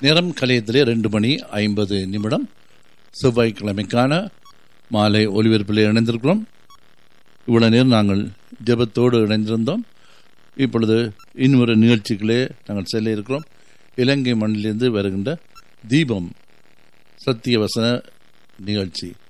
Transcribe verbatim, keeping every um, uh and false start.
நேரம் கலையத்திலே ரெண்டு மணி ஐம்பது நிமிடம் செவ்வாய்க்கிழமைக்கான மாலை ஒலிபரப்பிலே இணைந்திருக்கிறோம். இவ்வளவு நேரம் நாங்கள் ஜெபத்தோடு இணைந்திருந்தோம். இப்பொழுது இன்னொரு நிகழ்ச்சிகளே நாங்கள் செல்ல இருக்கிறோம். இலங்கை மண்ணிலிருந்து வருகின்ற தீபம் சத்திய வசன நிகழ்ச்சி.